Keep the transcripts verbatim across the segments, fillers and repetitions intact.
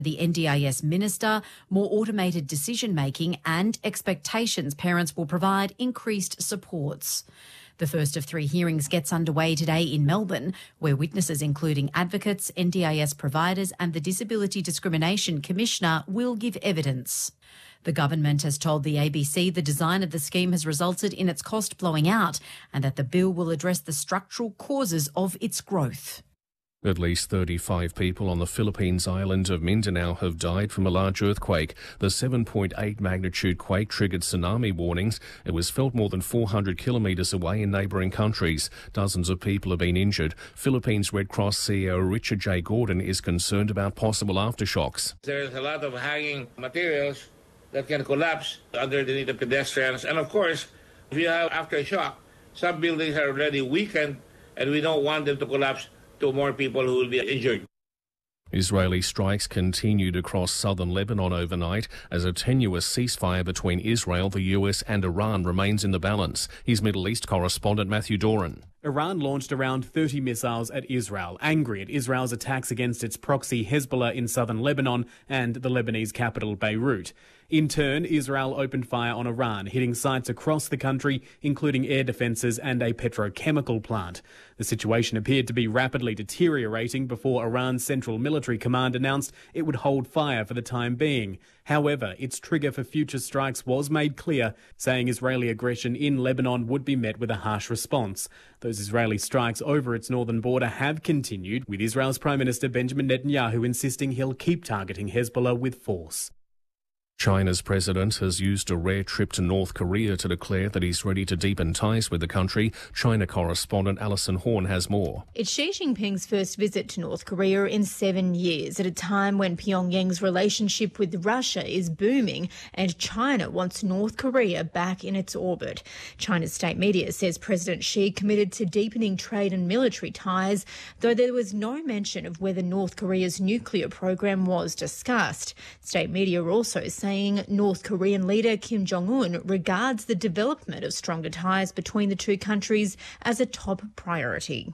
the N D I S minister, more automated decision-making and expectations parents will provide increased supports. The first of three hearings gets underway today in Melbourne, where witnesses including advocates, N D I S providers and the Disability Discrimination Commissioner will give evidence. The government has told the A B C the design of the scheme has resulted in its cost blowing out and that the bill will address the structural causes of its growth. At least thirty-five people on the Philippines island of Mindanao have died from a large earthquake. The seven point eight magnitude quake triggered tsunami warnings. It was felt more than four hundred kilometres away in neighbouring countries. Dozens of people have been injured. Philippines Red Cross C E O Richard J. Gordon is concerned about possible aftershocks. There's a lot of hanging materials that can collapse underneath the pedestrians. And of course, if you have aftershock, some buildings are already weakened and we don't want them to collapse to more people who will be injured. Israeli strikes continued across southern Lebanon overnight as a tenuous ceasefire between Israel, the U S and Iran remains in the balance. Here's Middle East correspondent Matthew Doran. Iran launched around thirty missiles at Israel, angry at Israel's attacks against its proxy Hezbollah in southern Lebanon and the Lebanese capital Beirut. In turn, Israel opened fire on Iran, hitting sites across the country, including air defences and a petrochemical plant. The situation appeared to be rapidly deteriorating before Iran's Central Military Command announced it would hold fire for the time being. However, its trigger for future strikes was made clear, saying Israeli aggression in Lebanon would be met with a harsh response. Those Israeli strikes over its northern border have continued, with Israel's Prime Minister Benjamin Netanyahu insisting he'll keep targeting Hezbollah with force. China's president has used a rare trip to North Korea to declare that he's ready to deepen ties with the country. China correspondent Alison Horn has more. It's Xi Jinping's first visit to North Korea in seven years, at a time when Pyongyang's relationship with Russia is booming and China wants North Korea back in its orbit. China's state media says President Xi committed to deepening trade and military ties, though there was no mention of whether North Korea's nuclear program was discussed. State media are also saying North Korean leader Kim Jong-un regards the development of stronger ties between the two countries as a top priority.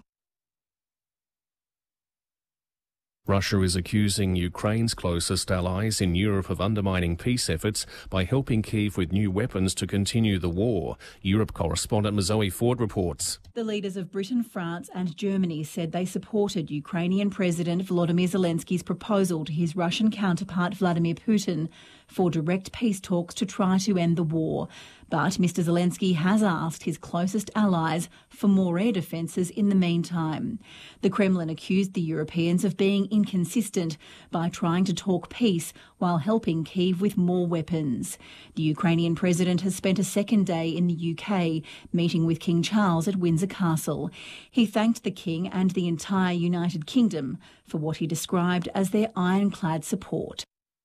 Russia is accusing Ukraine's closest allies in Europe of undermining peace efforts by helping Kyiv with new weapons to continue the war. Europe correspondent Zoe Ford reports. The leaders of Britain, France and Germany said they supported Ukrainian President Volodymyr Zelensky's proposal to his Russian counterpart Vladimir Putin for direct peace talks to try to end the war. But Mister Zelensky has asked his closest allies for more air defences in the meantime. The Kremlin accused the Europeans of being inconsistent by trying to talk peace while helping Kyiv with more weapons. The Ukrainian president has spent a second day in the U K meeting with King Charles at Windsor Castle. He thanked the King and the entire United Kingdom for what he described as their ironclad support.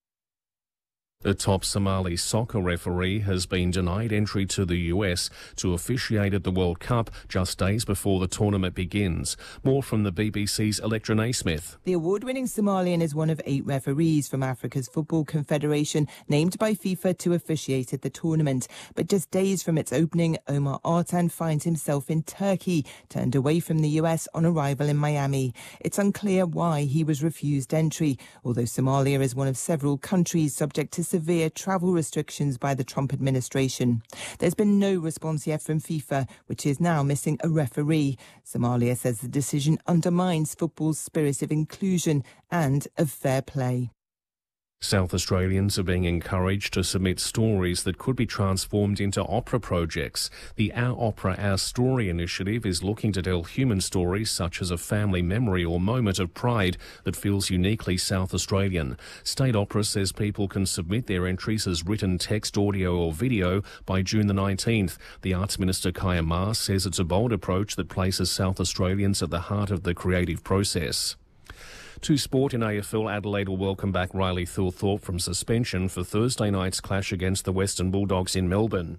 The top Somali soccer referee has been denied entry to the U S to officiate at the World Cup just days before the tournament begins. More from the B B C's Electra Naismith. The award-winning Somalian is one of eight referees from Africa's Football Confederation named by FIFA to officiate at the tournament. But just days from its opening, Omar Artan finds himself in Turkey, turned away from the U S on arrival in Miami. It's unclear why he was refused entry, although Somalia is one of several countries subject to severe travel restrictions by the Trump administration. There's been no response yet from FIFA, which is now missing a referee. Somalia says the decision undermines football's spirit of inclusion and of fair play. South Australians are being encouraged to submit stories that could be transformed into opera projects. The Our Opera, Our Story initiative is looking to tell human stories such as a family memory or moment of pride that feels uniquely South Australian. State Opera says people can submit their entries as written text, audio or video by June the nineteenth. The Arts Minister Kaya Maas says it's a bold approach that places South Australians at the heart of the creative process. To sport in A F L, Adelaide will welcome back Riley Thilthorpe from suspension for Thursday night's clash against the Western Bulldogs in Melbourne.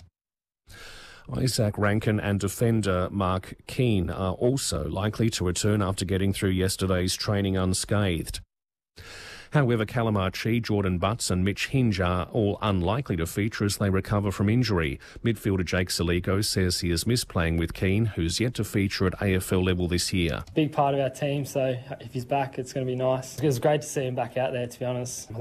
Isaac Rankin and defender Mark Keane are also likely to return after getting through yesterday's training unscathed. However, Callum Archie, Jordan Butts and Mitch Hinge are all unlikely to feature as they recover from injury. Midfielder Jake Saligo says he has missed playing with Keane, who's yet to feature at A F L level this year. Big part of our team, so if he's back, it's going to be nice. It was great to see him back out there, to be honest.